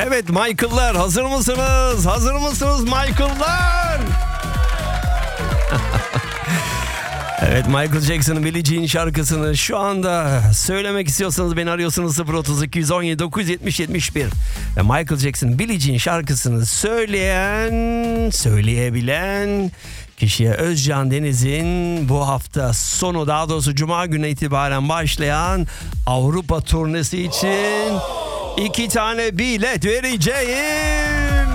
Evet Michael'lar, hazır mısınız? Hazır mısınız Michael'lar? Evet, Michael Jackson'ın Billie Jean şarkısını şu anda söylemek istiyorsanız beni arıyorsunuz 032 117 970 71. Ve Michael Jackson'ın Billie Jean şarkısını söyleyebilen kişiye Özcan Deniz'in bu hafta sonu, daha doğrusu Cuma günü itibaren başlayan Avrupa turnesi için 2 tane bilet vereceğim.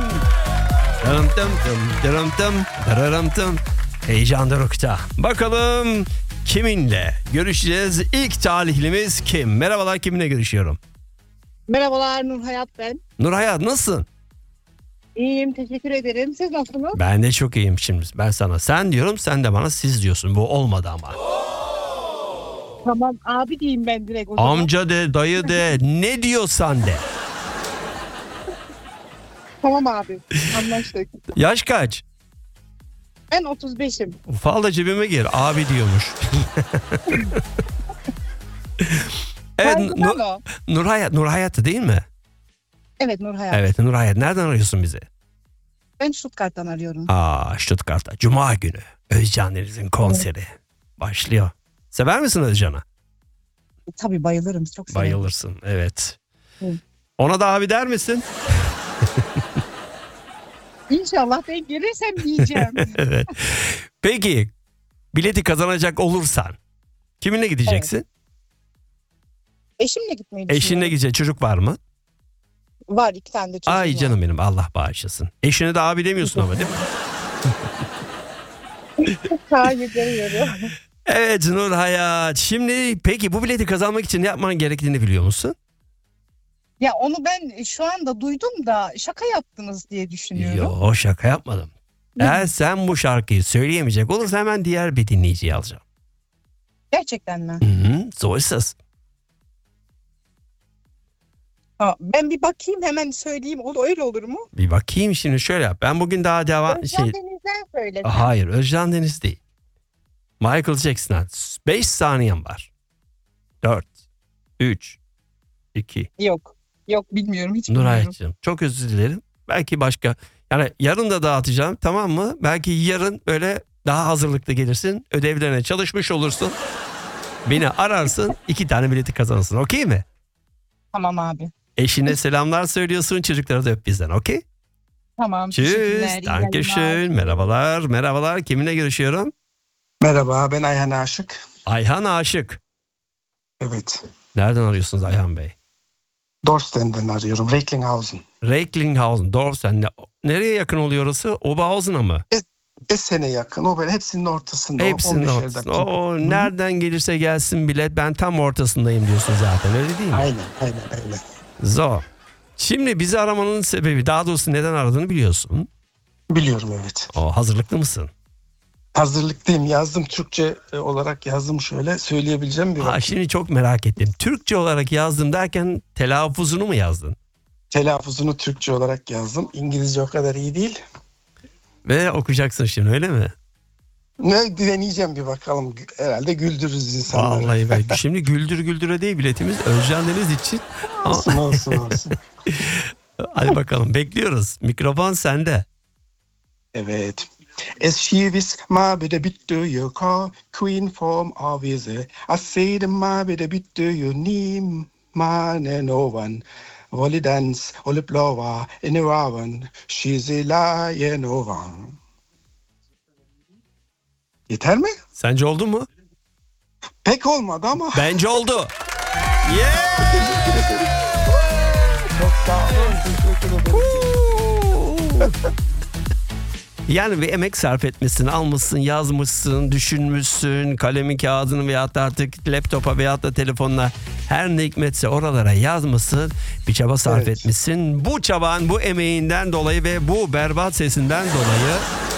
Heyecan dorukta. Bakalım kiminle görüşeceğiz? İlk talihlimiz kim? Merhabalar, kiminle görüşüyorum? Merhabalar, Nur Hayat ben. Nur Hayat, nasılsın? İyiyim, teşekkür ederim. Siz nasılsınız? Ben de çok iyiyim şimdi. Ben sana sen diyorum, sen de bana siz diyorsun. Bu olmadı ama. Tamam, abi diyeyim ben direkt o zaman. Amca de, dayı de, ne diyorsan de. Tamam abi, anlaştık. Yaş kaç? Ben 35'im. Ufal da cebime gir. Abi diyormuş. Evet, Nur Hayat, Nur Hayat'ı değil mi? Evet, Nur Hayat. Evet, Nur Hayat. Nereden arıyorsun bizi? Ben Stuttgart'tan arıyorum. Stuttgart'ta. Cuma günü Özcan Deniz'in konseri başlıyor. Sever misin Özcan'ı? Tabii bayılırım, çok severim. Bayılırsın, evet. Hı. Ona da abi der misin? İnşallah denk gelirsem diyeceğim. Evet. Peki, bileti kazanacak olursan kiminle gideceksin? Eşimle gitmeyi düşünüyorum. Eşinle gidecek. Çocuk var mı? Var, 2 tane de çocuğum Ay var. canım benim, Allah bağışlasın. Eşine de abi demiyorsun ama, değil mi? Hayır demiyorum. Evet Nur Hayat. Şimdi peki bu bileti kazanmak için ne yapman gerektiğini biliyor musun? Ya onu ben şu anda duydum da şaka yaptınız diye düşünüyorum. Yo, şaka yapmadım. Eğer sen bu şarkıyı söyleyemeyecek olursa hemen diğer bir dinleyiciyi alacağım. Gerçekten mi? Hı-hı, so ist es. Ben bir bakayım, hemen söyleyeyim. Öyle olur mu? Bir bakayım şimdi, şöyle yap. Ben bugün daha Özcan Deniz'den söylesem. Hayır, Özcan Deniz değil. Michael Jackson'dan 5 saniyem var. 4, 3, 2. Yok bilmiyorum, hiç Nur bilmiyorum. Hayat'cığım, çok özür dilerim. Belki başka, yani yarın da dağıtacağım, tamam mı? Belki yarın böyle daha hazırlıklı gelirsin. Ödevlerine çalışmış olursun. Beni ararsın, 2 tane bileti kazanırsın. Okey mi? Tamam abi. Eşine selamlar söylüyorsun. Çocuklara da öp bizden. Okey? Tamam. Tschüss. Teşekkürler. Dankeschön. Merhabalar. Merhabalar. Kiminle görüşüyorum? Merhaba, ben Ayhan Aşık. Ayhan Aşık. Evet. Nereden arıyorsunuz Ayhan Bey? Dorsten'den arıyorum, Recklinghausen. Recklinghausen. Dorsen. Nereye yakın oluyor orası? Oberhausen'a mı? 5 sene yakın. O böyle hepsinin ortasında. Hepsinin 15'er ortasında. dakika. O nereden gelirse gelsin bilet, ben tam ortasındayım diyorsun zaten, öyle değil mi? Aynen öyle. Zor. Şimdi bizi aramanın sebebi, daha doğrusu neden aradığını biliyorsun. Biliyorum, evet. Hazırlıklı mısın? Hazırlıklıyım. Yazdım, Türkçe olarak yazdım, şöyle söyleyebileceğim bir vakit. Şimdi çok merak ettim. Türkçe olarak yazdım derken telaffuzunu mu yazdın? Telaffuzunu Türkçe olarak yazdım. İngilizce o kadar iyi değil. Ve okuyacaksın şimdi, öyle mi? Ne deneyeceğim, bir bakalım. Herhalde güldürürüz insanları. Vallahi ben şimdi güldüre değil biletimiz Özcan Deniz için. Olsun. Hadi bakalım, bekliyoruz. Mikrofon sende. Evet. As she was my bit a bit do you call queen from our visit. I say the my bit a bit do you need man and no one. Volley dance, all blower in the raven. She's a lion no one. Yeter mi? Sence oldu mu? Pek olmadı ama. Bence oldu. Yeah! Çok sağ olun. Teşekkür ederim. Yani bir emek sarf etmişsin, almışsın, yazmışsın, düşünmüşsün, kalemin kağıdını veyahut da artık laptopa veyahut da telefonla, her ne hikmetse oralara yazmışsın, bir çaba sarf etmişsin. Bu çaban, bu emeğinden dolayı ve bu berbat sesinden dolayı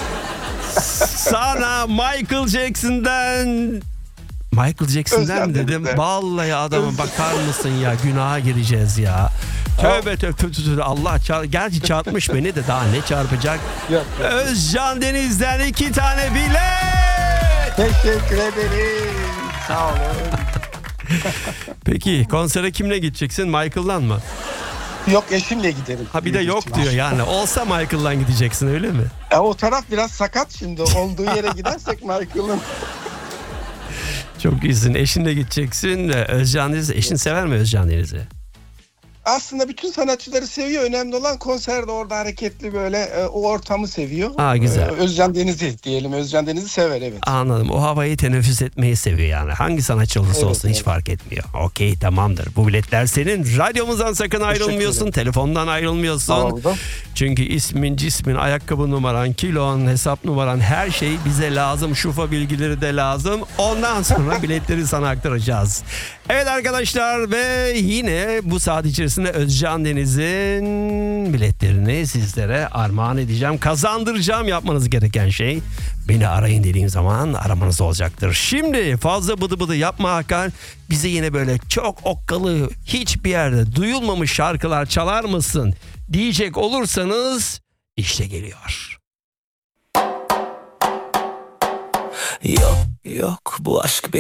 sana Michael Jackson'dan mi dedim? Vallahi adama bakar mısın ya, günaha gireceğiz ya. Tövbe Allah gerçi çarpmış beni de, daha ne çarpacak? Yok. Özcan Deniz'den 2 tane bilet. Teşekkür ederim. Sağ olun. Peki konsere kimle gideceksin? Michael'dan mı? Yok, eşimle giderim. Ha bir de Büyük yok ihtimal. diyor yani. Olsa Michael'dan gideceksin öyle mi? O taraf biraz sakat şimdi. Olduğu yere gidersek Michael'ın. Çok iyisin. Eşinle gideceksin. Özcan Deniz. Eşin sever mi Özcan Deniz'i? Aslında bütün sanatçıları seviyor. Önemli olan konserde orada hareketli böyle o ortamı seviyor. Aa, güzel. Özcan Deniz'i diyelim. Özcan Deniz'i sever, evet. Anladım. O havayı teneffüs etmeyi seviyor yani. Hangi sanatçı olursa Evet, olsun hiç evet. fark etmiyor. Okey, tamamdır. Bu biletler senin. Radyomuzdan sakın ayrılmıyorsun. ederim. Telefondan ayrılmıyorsun. Oldu. Çünkü ismin, cismin, ayakkabı numaran, kilon, hesap numaran, her şey bize lazım. Şufa bilgileri de lazım. Ondan sonra biletleri sana aktaracağız. Evet arkadaşlar, ve yine bu saat içerisinde Özcan Deniz'in biletlerini sizlere armağan edeceğim. Kazandıracağım. Yapmanız gereken şey, beni arayın dediğim zaman aramanız olacaktır. Şimdi fazla bıdı bıdı yapma Hakan. Bize yine böyle çok okkalı, hiçbir yerde duyulmamış şarkılar çalar mısın diyecek olursanız işte geliyor. Yok yok, bu aşk bir